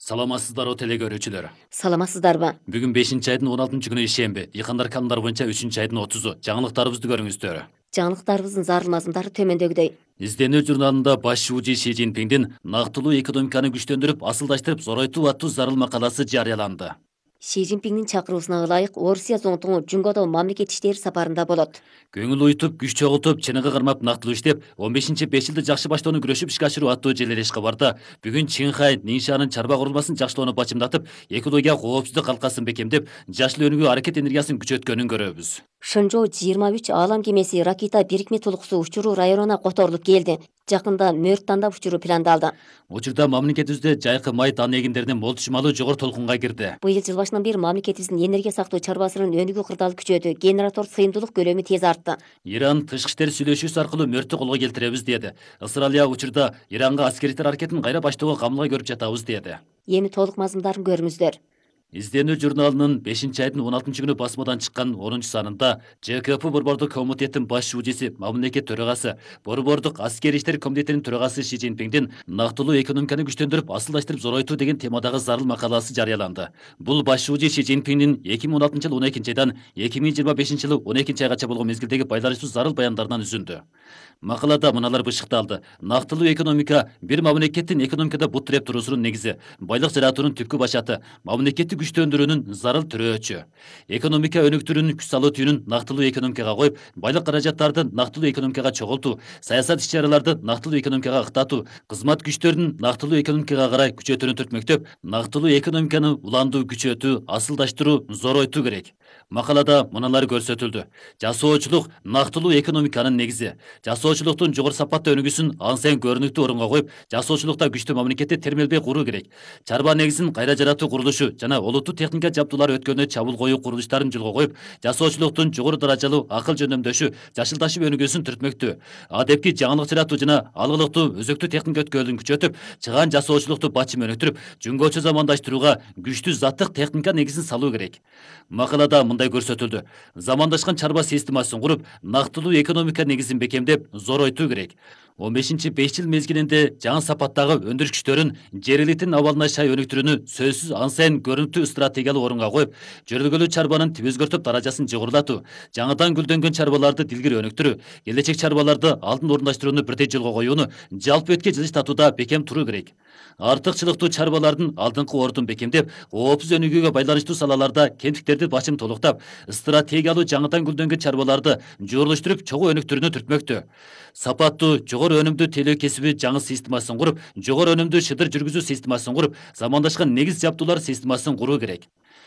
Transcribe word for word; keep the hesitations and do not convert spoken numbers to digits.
Саламатсыздарбы телекөрүүчүлөр. Саламатсыздарбы? Бүгүн бешинчи айдын он алтынчы күнү ишемби. Ыйкандар календар боюнча үчүнчү айдын отузу. Жаңылыктарыбызды көрүңүздөр. Жаңылыктарыбыздын зарыл мазмундары төмөндөгүдөй. Изденүү журналында баш шуучу Ши Цзиньпиңдин нактылуу экономиканы күчтөндүрүп, асылдаштырып, зоройтуу аттуу зарыл макаласы жарыяланды. Ши Цзиньпиңдин чакыруусуна ылайык Орусия зоңтуңу Жунгодо мамлекет иштери сапарында болот. Көңүл уйтуп, күч чогултуп, чыныгы кармап нактылуу иштеп, он бешинчи беш жылды жакшы баштоону күрөшүп ишке ашыруу аттуу желелеш кабарда бүгүн Чинхай Ниншанын чарба курулмасын жакшылоону бачымдатып, экология коопсуздук калкасын бекемдеп, жашыл өнүгүү аракет энергиясын күчөткөнүн көрөбүз. Шынжоо жыйырма үч аалам кемеси Ракита бирикме толукусу учуруу районуна которулуп келди. Жакында мөрт тандап учуруу пландалды. Учурда мамлекетибизде жайкы май дан эгиндеринин молтушмалуу жогору толкунга кирди. Быйыл жыл башынан бери мамлекетибиздин энергия сактоо чарбасынын өнүгүү кырдаалы күчөдү. Генератор сыйымдуулук көлөмү тез артты. Иран тышкы иштер сүйлөшүүсү аркылуу мөрттү колго келтиребиз деди. Ысыралия учурда Иранга аскердер аракетин кайра баштоого камылга көрүп жатабыз деди. Эми толук мазмундарын көрүңүздөр. Изденүү журналынын бешинчи айдын он алтынчы күнү басмадан чыккан онунчу санында ЖКП Борбордук комитеттин баш шуучусу, мамлекет төрагасы, Борбордук аскер иштер комитетинин төрагасы Ши Цзиньпиңдин нактылуу экономиканы күчтөндүрүп, асылдаштырып, зоройтуу деген темадагы зарыл макаласы жарыяланды. Бул баш шуучу Ши Цзиньпиңдин эки миң он алтынчы жылы он экинчи айдан эки миң жыйырма бешинчи жылы он экинчи айгача болгон мезгилдеги байланыштуу зарыл баяндарынан үзүндү. Макалада мыналар бышыкталды. Нактылуу экономика бир мамлекеттин экономикада бут тиреп туруусунун негизи, байлык жаратуунун түпкү башаты, мамлекетти күчтөндүрүүнүн зарыл түрөөчү. Экономика өнүктүрүүнүн күч салуу түйүнүн нактылуу экономикага коюп, байлык каражаттарды нактылуу экономикага чогултуу, саясат иш-чараларды нактылуу экономикага ыктатуу, кызмат күчтөрүн нактылуу экономикага карай күчөтүүнү түртмөктөп, нактылуу экономиканы уландуу, күчөтүү, асылдаштыруу, зоройтуу керек. Макалада мыналар көрсөтүлдү. Жасоочулук нактылуу экономиканын негизи. Жасоочулуктун жогору сапаттуу өнүгүүсүн ансен көрүнүктүү орунга коюп, жасоочулукта күчтүү мамлекетти термелбей куруу керек. Чарба негизин кайра жаратуу курулушу жана олуттуу техника жабдуулар өткөнүнө чабуул коюу курулуштарын жолго коюп, жасоочулуктун жогору даражалуу акыл жөндөмдөшү, жашылдашып өнүгүүсүн түртмөктүү. Адепки жаңылык жаратуу жана алгылыктуу өзөктүү техника өткөөлүн күчөтүп, чыгаан жасоочулукту бачым өнүктүрүп, жөнгөчө замандаштырууга күчтүү заттык техника негизин салуу керек. Макалада мындай көрсөтүлдү. Замандашкан чарба системасын куруп, нактылуу экономика негизин бекемдеп, зоройтуу керек. он бешинчи беш жыл мезгилинде жаңы сапаттагы өндүрүш күчтөрүн жер элитинин абалына шай өнүктүрүүнү сөзсүз ансайын көрүнүктүү стратегиялуу орунга коюп, жөргөлүү чарбанын тип өзгөртүп даражасын жогорулатуу, жаңыдан гүлдөнгөн чарбаларды дилгири өнүктүрүү, келечек чарбаларды алдын орундаштырууну бирдей жолго коюуну жалпы өткө жылыш татууда бекем туруу керек. Артыкчылыктуу чарбалардын алдыңкы ордун бекемдеп, коопсуз өнүгүүгө байланыштуу салаларда кемтиктерди бачым толуктап, стратегиялуу жаңыдан гүлдөнгөн чарбаларды жуурулуштуруп, чогуу өнүктүрүүнү түртмөктүү. Сапаттуу, жогору өнүмдүү тейлөө кесиби жаңы системасын куруп, жогору өнүмдүү шыдыр жүргүзүү системасын куруп, замандашкан негиз жабдуулар системасын куруу керек.